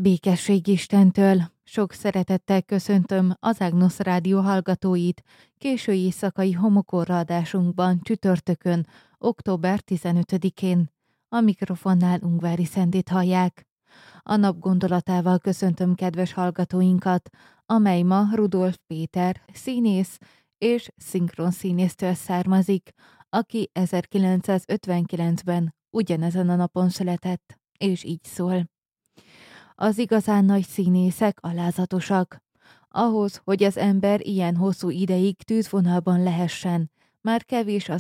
Békesség Istentől! Sok szeretettel köszöntöm az Ágnosz Rádió hallgatóit késő éjszakai homokorra adásunkban csütörtökön, október 15-én. A mikrofonnál Ungvári Szendit hallják. A nap gondolatával köszöntöm kedves hallgatóinkat, amely ma Rudolf Péter színész és szinkronszínésztől származik, aki 1959-ben ugyanezen a napon született, és így szól. Az igazán nagy színészek alázatosak. Ahhoz, hogy az ember ilyen hosszú ideig tűzvonalban lehessen, már kevés az